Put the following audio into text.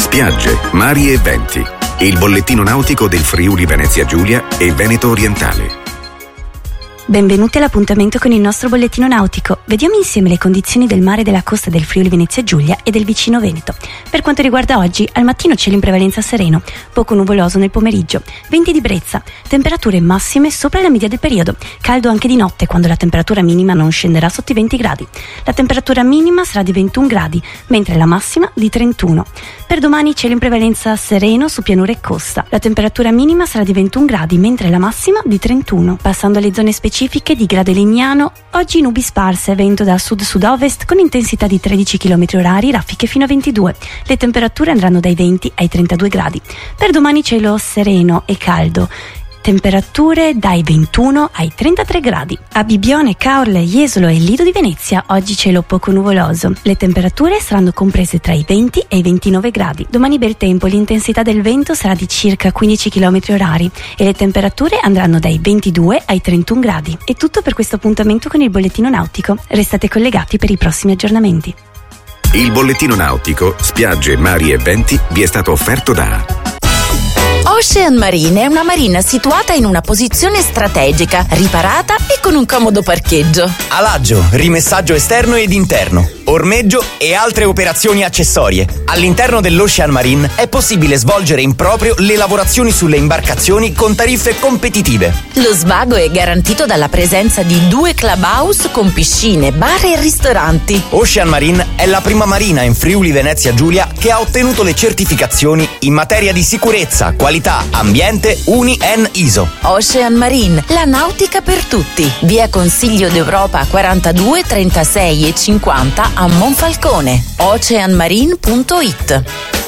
spiagge, mari e venti. Il bollettino nautico del Friuli Venezia Giulia e Veneto Orientale. Benvenuti all'appuntamento con il nostro bollettino nautico. Vediamo insieme le condizioni del mare della costa del Friuli Venezia Giulia e del vicino Veneto. Per quanto riguarda oggi, al mattino cielo in prevalenza sereno, poco nuvoloso nel pomeriggio, venti di brezza, temperature massime sopra la media del periodo, caldo anche di notte quando la temperatura minima non scenderà sotto i 20 gradi. La temperatura minima sarà di 21 gradi, mentre la massima di 31. Per domani cielo in prevalenza sereno su pianura e costa. La temperatura minima sarà di 21 gradi, mentre la massima di 31. Passando alle zone specifiche di grado Legnano, oggi nubi sparse, vento da sud-sud-ovest con intensità di 13 km/h, raffiche fino a 22. Le temperature andranno dai 20 ai 32 gradi. Per domani cielo sereno e caldo, temperature dai 21 ai 33 gradi. A Bibbione, Caorle, Jesolo e Lido di Venezia oggi cielo poco nuvoloso. Le temperature saranno comprese tra i 20 e i 29 gradi. Domani bel tempo, l'intensità del vento sarà di circa 15 km/h e le temperature andranno dai 22 ai 31 gradi. È tutto per questo appuntamento con il bollettino nautico. Restate collegati per i prossimi aggiornamenti. Il bollettino nautico, spiagge, mari e venti vi è stato offerto da Ocean Marine è una marina situata in una posizione strategica, riparata e con un comodo parcheggio. Alaggio, rimessaggio esterno ed interno, ormeggio e altre operazioni accessorie. All'interno dell'Ocean Marine è possibile svolgere in proprio le lavorazioni sulle imbarcazioni con tariffe competitive. Lo svago è garantito dalla presenza di 2 clubhouse con piscine, bar e ristoranti. Ocean Marine è la prima marina in Friuli Venezia Giulia che ha ottenuto le certificazioni in materia di sicurezza, qualità, ambiente UNI-EN ISO. Ocean Marine, la nautica per tutti. Via Consiglio d'Europa 42, 36 e 50 a Monfalcone. oceanmarine.it.